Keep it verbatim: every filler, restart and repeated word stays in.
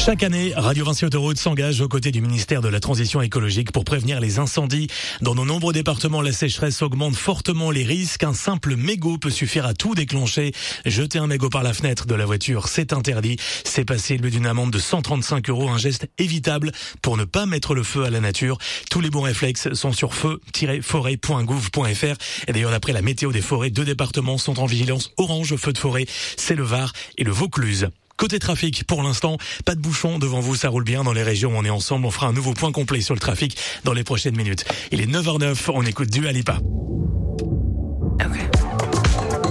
Chaque année, Radio Vinci Autoroute s'engage aux côtés du ministère de la Transition écologique pour prévenir les incendies. Dans nos nombreux départements, la sécheresse augmente fortement les risques. Un simple mégot peut suffire à tout déclencher. Jeter un mégot par la fenêtre de la voiture, c'est interdit. C'est passible d'une amende de cent trente-cinq euros, un geste évitable pour ne pas mettre le feu à la nature. Tous les bons réflexes sont sur feu tiret forêt point gouv point fr. Et d'ailleurs, d'après la météo des forêts, deux départements sont en vigilance orange feu de forêt. C'est le Var et le Vaucluse. Côté trafic, pour l'instant, pas de bouchons devant vous, ça roule bien dans les régions où on est ensemble. On fera un nouveau point complet sur le trafic dans les prochaines minutes. Il est neuf heures zéro neuf, on écoute Dua Lipa.